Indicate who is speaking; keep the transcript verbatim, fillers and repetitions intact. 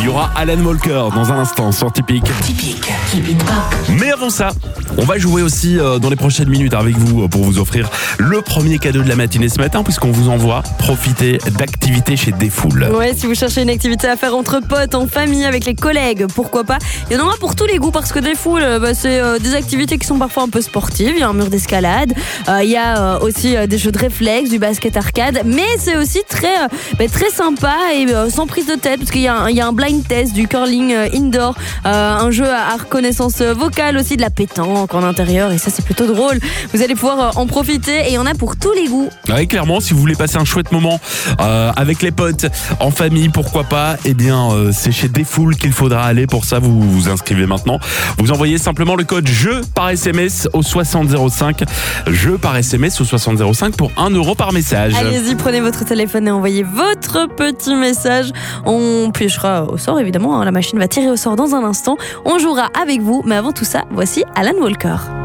Speaker 1: y aura Alan Walker dans un instant sur Typique.
Speaker 2: Typique, keep it pop.
Speaker 1: Mais avant ça, on va jouer aussi euh, dans les prochaines minutes avec vous euh, pour vous offrir le premier cadeau de la matinée ce matin, puisqu'on vous envoie profiter d'activités chez Defool.
Speaker 3: Ouais, si vous cherchez une activité à faire entre potes, en famille, avec les collègues, pourquoi pas. Il y en aura pour tous les goûts, parce que Defool, euh, bah, c'est euh, des activités qui sont parfois un peu sportives. Il y a un mur d'escalade, euh, il y a euh, aussi euh, des jeux de réflexe, du basket arcade, mais c'est aussi très, euh, bah, très sympa et euh, sans prise de tête, parce qu'il y a un, il y a un blind test, du curling euh, indoor, euh, un jeu à reconnaissance vocale aussi, de la pétanque en intérieur, et ça c'est plutôt drôle. Vous allez pouvoir euh, en profiter et il y en a pour tous les goûts.
Speaker 1: Ouais, clairement, si vous voulez passer un chouette moment euh, avec les potes, en famille, pourquoi pas, eh bien euh, c'est chez Defool qu'il faudra aller. Pour ça, vous vous inscrivez maintenant. Vous envoyez simplement le code jeu par S M S au soixante zéro cinq. Jeu par S M S au soixante zéro cinq pour un euro par message.
Speaker 3: Allez-y, prenez votre téléphone et envoyez votre petit message. On piochera au sort, évidemment. La machine va tirer au sort dans un instant. On jouera avec vous. Mais avant tout ça, voici Alan Walker.